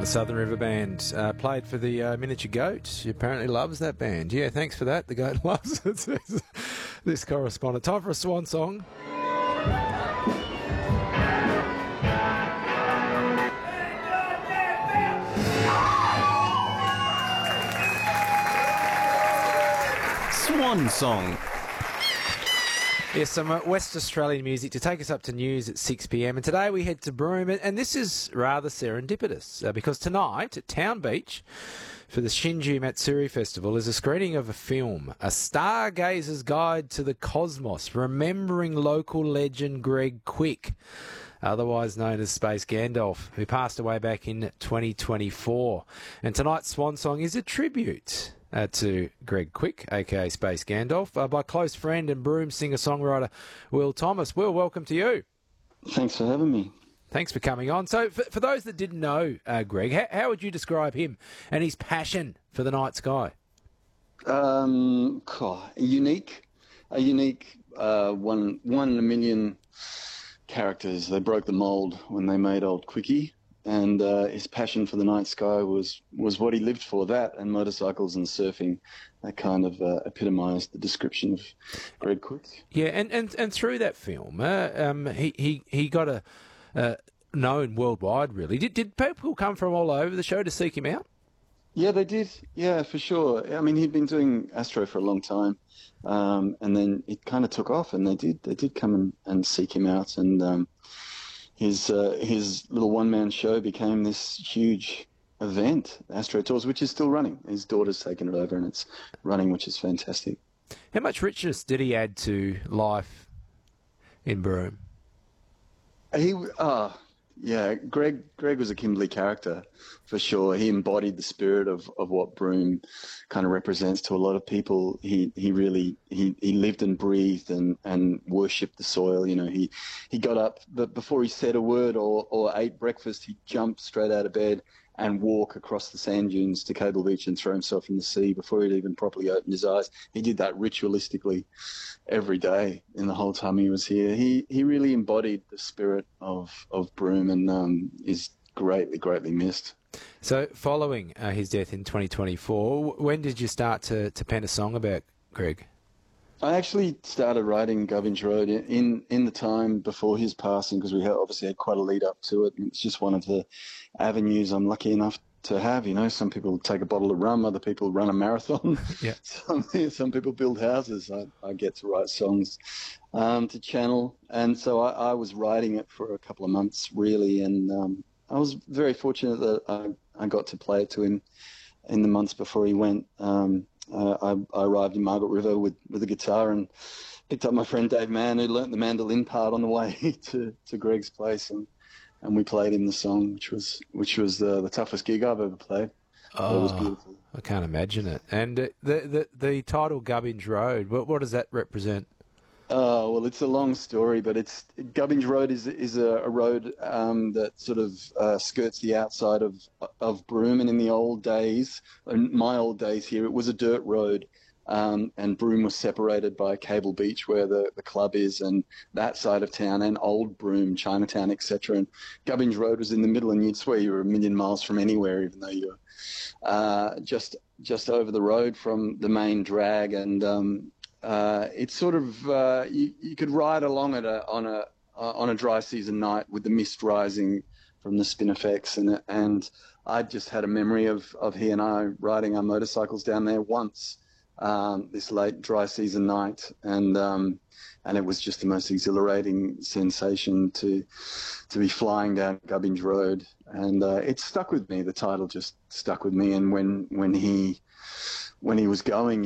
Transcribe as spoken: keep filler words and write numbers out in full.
The Southern River Band uh, played for the uh, Miniature Goat. She apparently loves that band. Yeah, thanks for that. The Goat loves it, says this correspondent. Time for a swan song. Swan song. Yes, some uh, West Australian music to take us up to news at six p m. And today we head to Broome, and, and this is rather serendipitous uh, because tonight at Town Beach for the Shinju Matsuri Festival is a screening of a film, A Stargazer's Guide to the Cosmos, remembering local legend Greg Quick, otherwise known as Space Gandalf, who passed away back in twenty twenty-four. And tonight's swan song is a tribute Uh, to Greg Quick, aka Space Gandalf, uh, by close friend and Broome singer-songwriter Will Thomas. Will, welcome to you. Thanks for having me. Thanks for coming on. So, for, for those that didn't know uh, Greg, how, how would you describe him and his passion for the night sky? Um, God, unique, a unique uh, one one in a million characters. They broke the mold when they made Old Quickie. And uh, his passion for the night sky was, was what he lived for, that and motorcycles and surfing. That kind of uh, epitomised the description of Greg Quick. Yeah, and, and, and through that film, uh, um, he, he, he got a uh, known worldwide, really. Did, did people come from all over the show to seek him out? Yeah, they did. Yeah, for sure. I mean, he'd been doing Astro for a long time. Um, and then it kind of took off, and they did they did come and, and seek him out. And um, his uh, his little one-man show became this huge event, Astro Tours, which is still running. His daughter's taken it over, and it's running, which is fantastic. How much richness did he add to life in Broome? He, uh, yeah, Greg Greg was a Kimberley character, for sure. He embodied the spirit of, of what Broome kind of represents to a lot of people. He he really, he, he lived and breathed and, and worshipped the soil. You know, he, he got up, but before he said a word or, or ate breakfast, he'd jump straight out of bed and walk across the sand dunes to Cable Beach and throw himself in the sea before he'd even properly opened his eyes. He did that ritualistically every day in the whole time he was here. He he really embodied the spirit of, of Broome and um, is greatly, greatly missed. So following uh, his death in twenty twenty-four, when did you start to, to pen a song about Greg? I actually started writing Gubbins Road in, in the time before his passing, because we had obviously had quite a lead up to it. And it's just one of the avenues I'm lucky enough to have. You know, some people take a bottle of rum, other people run a marathon. Yeah. some, some people build houses. I, I get to write songs um, to channel. And so I, I was writing it for a couple of months, really. And um, I was very fortunate that I, I got to play it to him in the months before he went. Um, Uh, I, I arrived in Margaret River with, with a guitar and picked up my friend Dave Mann, who learnt the mandolin part on the way to, to Greg's place, and, and we played him the song, which was which was the, the toughest gig I've ever played. Oh, it was beautiful. I can't imagine it. And uh, the, the the title Gubbins Road, what what does that represent? Oh, well, it's a long story, but it's Gubbins Road is is a, a road um, that sort of uh, skirts the outside of of Broome. And in the old days, in my old days here, it was a dirt road, um, and Broome was separated by Cable Beach, where the, the club is, and that side of town, and Old Broome, Chinatown, et cetera. And Gubbins Road was in the middle, and you'd swear you were a million miles from anywhere, even though you're uh, just just over the road from the main drag. And um, Uh, it's sort of uh, you, you could ride along it a, on a uh, on a dry season night with the mist rising from the Spinifex, and and I just had a memory of, of he and I riding our motorcycles down there once um, this late dry season night, and um, and it was just the most exhilarating sensation to to be flying down Gubbins Road, and uh, it stuck with me. The title just stuck with me, and when when he when he was going.